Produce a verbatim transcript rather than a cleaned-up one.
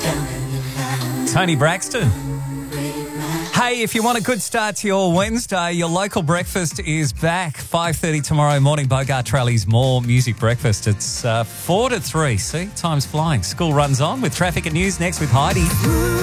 Tony Braxton. Hey, if you want a good start to your Wednesday, your local breakfast is back. five thirty tomorrow morning, Bogart Trelli's More Music Breakfast. It's uh, four to three. See, time's flying. School runs on with traffic and news next with Heidi.